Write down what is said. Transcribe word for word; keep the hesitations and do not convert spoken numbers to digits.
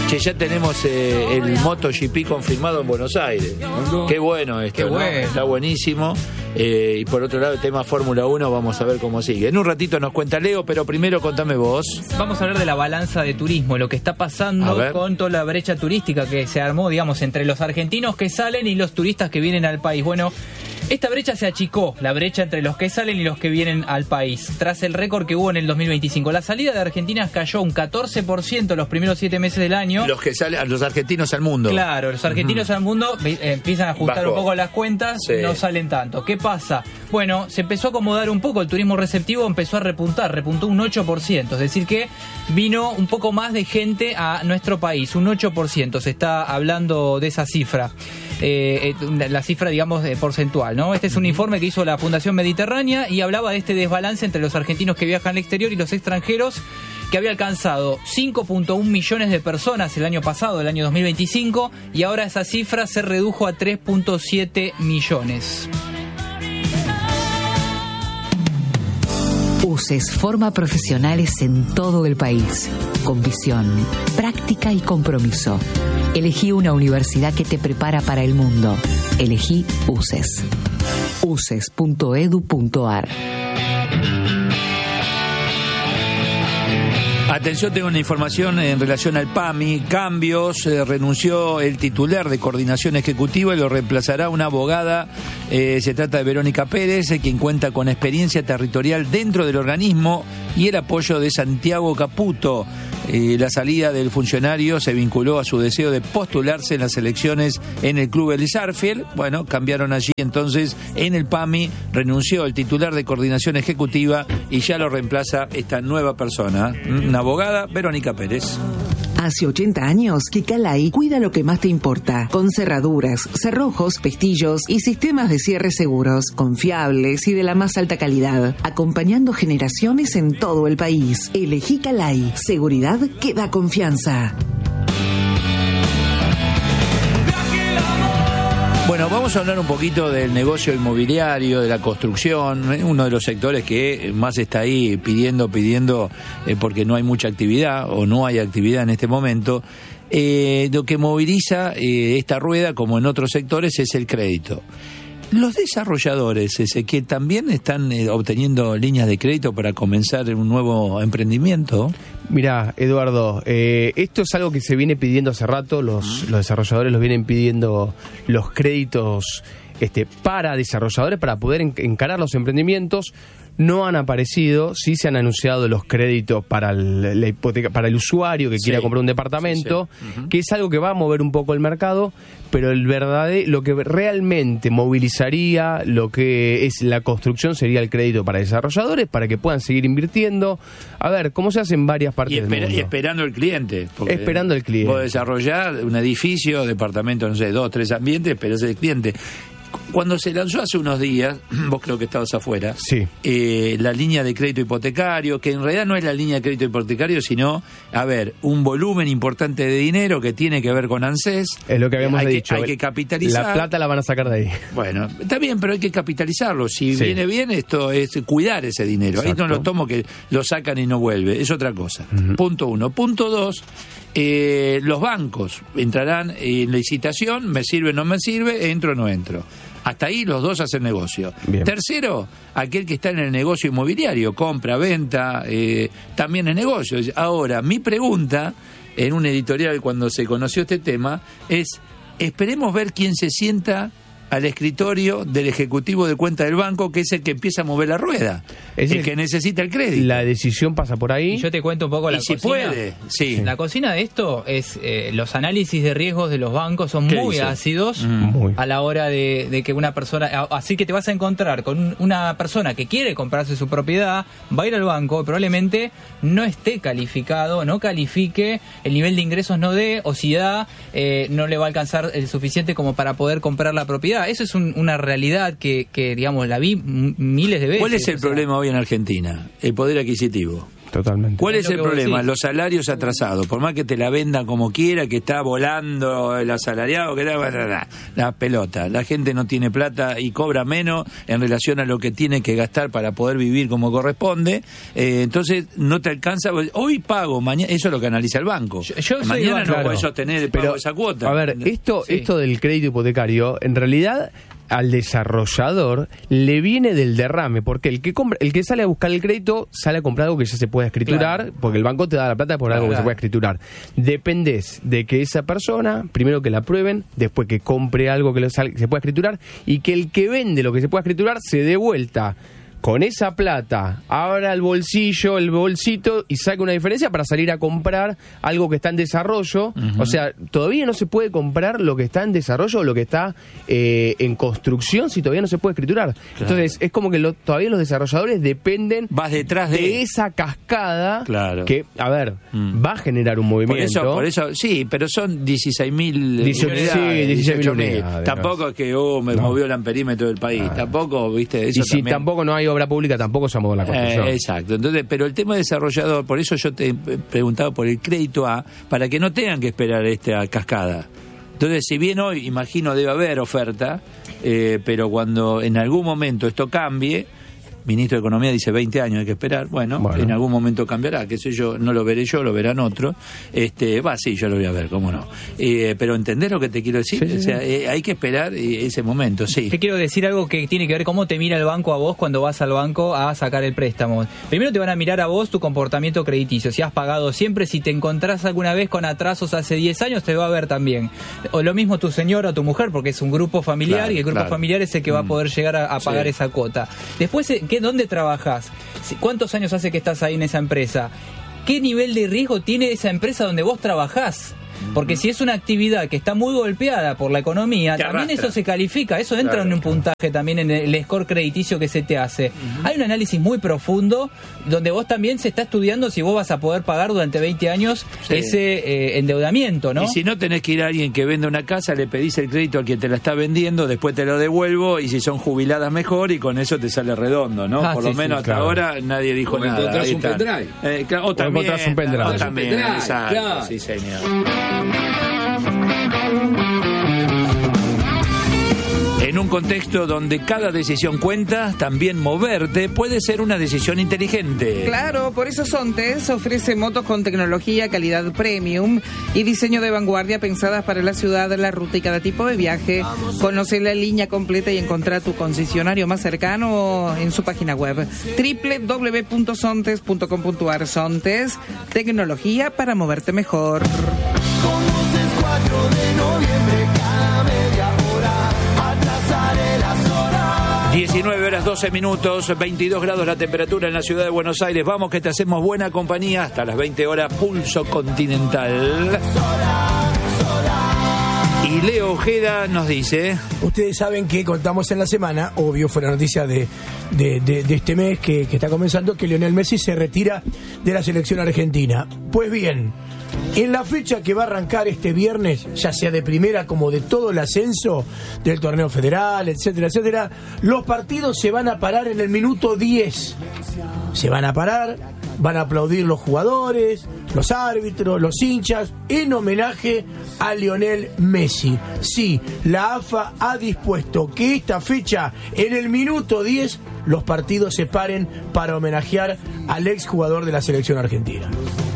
Che, ya tenemos eh, el MotoGP confirmado en Buenos Aires. Qué bueno esto, Qué ¿no? bueno. Está buenísimo. Eh, y por otro lado, el tema Fórmula uno, vamos a ver cómo sigue. En un ratito nos cuenta Leo, pero primero contame vos. Vamos a hablar de la balanza de turismo, lo que está pasando con toda la brecha turística que se armó, digamos, entre los argentinos que salen y los turistas que vienen al país. Bueno, esta brecha se achicó, la brecha entre los que salen y los que vienen al país, tras el récord que hubo en el dos mil veinticinco. La salida de Argentina cayó un catorce por ciento los primeros siete meses del año. Los que salen, los argentinos al mundo. Claro, los argentinos uh-huh. al mundo eh, empiezan a ajustar Bajo. un poco las cuentas, Sí. no salen tanto. ¿Qué pasa? Bueno, se empezó a acomodar un poco, el turismo receptivo empezó a repuntar, repuntó un ocho por ciento, es decir que vino un poco más de gente a nuestro país, un ocho por ciento, se está hablando de esa cifra. Eh, la cifra, digamos, eh, porcentual, ¿no? Este es un informe que hizo la Fundación Mediterránea y hablaba de este desbalance entre los argentinos que viajan al exterior y los extranjeros, que había alcanzado cinco punto uno millones de personas el año pasado, el año dos mil veinticinco, y ahora esa cifra se redujo a tres punto siete millones. UCES forma profesionales en todo el país, con visión, práctica y compromiso. Elegí una universidad que te prepara para el mundo. Elegí UCES. uces punto edu punto ar. Atención, tengo una información en relación al P A M I. Cambios, eh, renunció el titular de coordinación ejecutiva y lo reemplazará una abogada. Eh, se trata de Verónica Pérez, eh, quien cuenta con experiencia territorial dentro del organismo y el apoyo de Santiago Caputo. Eh, la salida del funcionario se vinculó a su deseo de postularse en las elecciones en el Club El Sarfield. Bueno, cambiaron allí entonces en el P A M I, renunció el titular de coordinación ejecutiva y ya lo reemplaza esta nueva persona, una abogada, Verónica Pérez. Hace ochenta años que Calai cuida lo que más te importa, con cerraduras, cerrojos, pestillos y sistemas de cierre seguros, confiables y de la más alta calidad, acompañando generaciones en todo el país. Elegí Calai, seguridad que da confianza. Bueno, vamos a hablar un poquito del negocio inmobiliario, de la construcción, uno de los sectores que más está ahí pidiendo, pidiendo, eh, porque no hay mucha actividad o no hay actividad en este momento. Eh, lo que moviliza eh, esta rueda, como en otros sectores, es el crédito. Los desarrolladores, ese, que también están eh, obteniendo líneas de crédito para comenzar un nuevo emprendimiento. Mirá, Eduardo, eh, esto es algo que se viene pidiendo hace rato, los, los desarrolladores los vienen pidiendo los créditos este, para desarrolladores para poder en, encarar los emprendimientos. No han aparecido, sí se han anunciado los créditos para el, la hipoteca, para el usuario que Sí. quiera comprar un departamento, Sí, sí. Uh-huh. que es algo que va a mover un poco el mercado, pero el verdadero, lo que realmente movilizaría lo que es la construcción sería el crédito para desarrolladores, para que puedan seguir invirtiendo. A ver, ¿cómo se hace en varias partes Y, espera, del mundo? y esperando el cliente. porque Esperando el cliente. Vos desarrollás un edificio, departamento, no sé, dos, tres ambientes, esperás el cliente. Cuando se lanzó hace unos días, vos creo que estabas afuera, Sí. eh, la línea de crédito hipotecario, que en realidad no es la línea de crédito hipotecario, sino, a ver, un volumen importante de dinero que tiene que ver con ANSES. Es lo que habíamos hay dicho. Que, hay que capitalizar. La plata la van a sacar de ahí. Bueno, está bien, pero hay que capitalizarlo. Si Sí. viene bien, esto es cuidar ese dinero. Exacto. Ahí no lo tomo que lo sacan y no vuelve. Es otra cosa. Uh-huh. Punto uno. Punto dos, eh, los bancos entrarán en licitación, me sirve o no me sirve, entro o no entro. Hasta ahí los dos hacen negocio. Bien. Tercero, aquel que está en el negocio inmobiliario, compra, venta, eh, también es negocio. Ahora, mi pregunta, en un editorial cuando se conoció este tema, es, esperemos ver quién se sienta al escritorio del ejecutivo de cuenta del banco, que es el que empieza a mover la rueda, Es el el- que necesita el crédito. La decisión pasa por ahí. Y yo te cuento un poco la y si cocina. puede, sí. La cocina de esto es, eh, los análisis de riesgos de los bancos son ¿Qué muy dice? ácidos Mm. Muy. a la hora de, de que una persona, a- así que te vas a encontrar con un- una persona que quiere comprarse su propiedad, va a ir al banco, probablemente no esté calificado, no califique, el nivel de ingresos no dé, o si da, eh, no le va a alcanzar el suficiente como para poder comprar la propiedad. Eso es un- una realidad que, que, digamos, la vi m- miles de veces. ¿Cuál es el o sea, problema hoy en Argentina? El poder adquisitivo. Totalmente. ¿Cuál es, Es lo el que vos problema? decís. Los salarios atrasados. Por más que te la vendan como quiera, que está volando el asalariado, que está la, la pelota. La gente no tiene plata y cobra menos en relación a lo que tiene que gastar para poder vivir como corresponde. Eh, entonces no te alcanza. Hoy pago, mañana. Eso es lo que analiza el banco. Yo- yo soy mañana banco, no claro. podés sostener el pago Pero, de esa cuota. a ver, esto, Sí. esto del crédito hipotecario, en realidad al desarrollador le viene del derrame, porque el que compra, el que sale a buscar el crédito sale a comprar algo que ya se puede escriturar, Claro. porque el banco te da la plata por algo que Claro. se puede escriturar. Dependés de que esa persona, primero que la aprueben, después que compre algo que lo sale- se pueda escriturar, y que el que vende lo que se pueda escriturar se dé vuelta con esa plata, abra el bolsillo, el bolsito y saque una diferencia para salir a comprar algo que está en desarrollo. O sea, todavía no se puede comprar lo que está en desarrollo o lo que está eh, en construcción si todavía no se puede escriturar. Entonces, es como que lo- todavía los desarrolladores dependen Vas detrás de... de esa cascada Claro. que, a ver, Mm. va a generar un Por movimiento. eso, por eso, sí, pero son dieciséis mil dieciocho, unidades. sí, dieciocho mil dieciocho mil. unidades, Tampoco es que oh, me No. movió el amperímetro del país. Tampoco, viste, eso y si también. tampoco no hay obra pública, tampoco se ha movido la construcción. Eh, exacto. Entonces, pero el tema desarrollador, por eso yo te he preguntado por el crédito A, para que no tengan que esperar esta cascada. Entonces, si bien hoy, imagino, debe haber oferta, eh, pero cuando en algún momento esto cambie, ministro de Economía dice veinte años hay que esperar, bueno, Bueno. en algún momento cambiará, qué sé yo, no lo veré yo, lo verán otros, este, va, sí, yo lo voy a ver, cómo no. Eh, pero ¿entendés lo que te quiero decir? Sí, sí, o sea, eh, hay que esperar eh, ese momento, sí. Te quiero decir algo que tiene que ver cómo te mira el banco a vos cuando vas al banco a sacar el préstamo. Primero te van a mirar a vos tu comportamiento crediticio, si has pagado siempre, si te encontrás alguna vez con atrasos hace diez años, te va a ver también. O lo mismo tu señora o tu mujer, porque es un grupo familiar Claro, y el grupo claro. familiar es el que va a poder llegar a, a pagar Sí. esa cuota. Después, eh, ¿qué, ¿dónde trabajas? Si- ¿Cuántos años hace que estás ahí en esa empresa? ¿Qué nivel de riesgo tiene esa empresa donde vos trabajás? Porque si es una actividad que está muy golpeada por la economía, Te también arrastra. eso se califica, eso entra Claro, en un claro. puntaje también en el score crediticio que se te hace. Hay un análisis muy profundo donde vos también se está estudiando si vos vas a poder pagar durante veinte años Sí. ese eh, endeudamiento, ¿no? Y si no tenés que ir a alguien que vende una casa, le pedís el crédito a quien te la está vendiendo, después te lo devuelvo y si son jubiladas mejor y con eso te sale redondo, ¿no? Ah, Por sí, lo menos sí, hasta claro. ahora nadie dijo O nada. encontrás Ahí un está. pendrive. Eh, claro, o, también, encontrás un pendrive. o también, pendrive, exacto, claro. sí señor. En un contexto donde cada decisión cuenta, también moverte puede ser una decisión inteligente. Claro, por eso Sontes ofrece motos con tecnología, calidad premium y diseño de vanguardia pensadas para la ciudad, la ruta y cada tipo de viaje. Conoce la línea completa y encontrá tu concesionario más cercano en su página web doble u doble u doble u punto sontes punto com punto ar. Sontes, tecnología para moverte mejor. diecinueve horas doce minutos, veintidós grados la temperatura en la ciudad de Buenos Aires. Vamos que te hacemos buena compañía hasta las veinte horas, Pulso Continental. Y Leo Ojeda nos dice... Ustedes saben que contamos en la semana, obvio fue la noticia de, de, de, de este mes que, que está comenzando, que Lionel Messi se retira de la selección argentina. Pues bien, en la fecha que va a arrancar este viernes, ya sea de primera como de todo el ascenso del torneo federal, etcétera, etcétera, los partidos se van a parar en el minuto diez. Se van a parar, van a aplaudir los jugadores, los árbitros, los hinchas, en homenaje a Lionel Messi. Sí, la A F A ha dispuesto que esta fecha, en el minuto diez, los partidos se paren para homenajear al exjugador de la selección argentina.